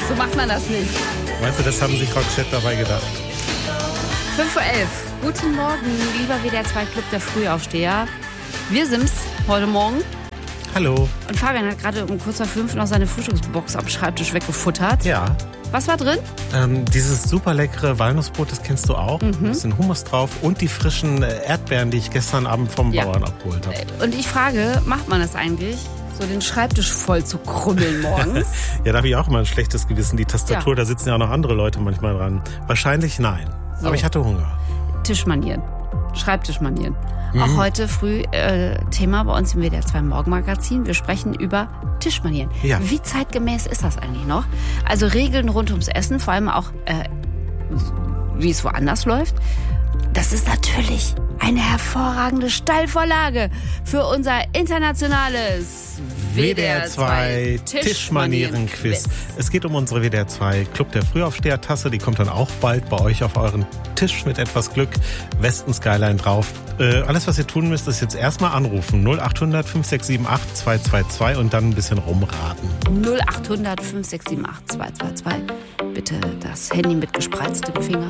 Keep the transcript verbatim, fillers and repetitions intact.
So macht man das nicht. Meinst du, das haben sich Roxette dabei gedacht? fünf Uhr elf. Guten Morgen, lieber W D R zwei Club der Frühaufsteher. Wir sind's heute Morgen. Hallo. Und Fabian hat gerade um kurz vor fünf noch seine Frühstücksbox am Schreibtisch weggefuttert. Ja. Was war drin? Ähm, dieses super leckere Walnussbrot, das kennst du auch. Mhm. Ein bisschen Hummus drauf und die frischen Erdbeeren, die ich gestern Abend vom ja. Bauern abgeholt habe. Und ich frage, macht man das eigentlich? So den Schreibtisch voll zu krümmeln morgens? Ja, da habe ich auch immer ein schlechtes Gewissen. Die Tastatur, ja. da sitzen ja auch noch andere Leute manchmal dran. Wahrscheinlich nein. So. Aber ich hatte Hunger. Tischmanieren. Schreibtischmanieren. Mhm. Auch heute früh äh, Thema bei uns im W D R zwei Morgenmagazin. Wir sprechen über Tischmanieren. Ja. Wie zeitgemäß ist das eigentlich noch? Also Regeln rund ums Essen, vor allem auch, äh, wie es woanders läuft. Das ist natürlich eine hervorragende Steilvorlage für unser internationales W D R zwei Tischmanieren-Quiz. Es geht um unsere W D R zwei Club der Frühaufsteher-Tasse. Die kommt dann auch bald bei euch auf euren Tisch mit etwas Glück. Westen Skyline drauf. Äh, alles, was ihr tun müsst, ist jetzt erstmal anrufen. null acht hundert fünf sechs sieben acht zwei zwei zwei und dann ein bisschen rumraten. null acht hundert fünf sechs sieben acht zwei zwei zwei. Bitte das Handy mit gespreiztem Finger.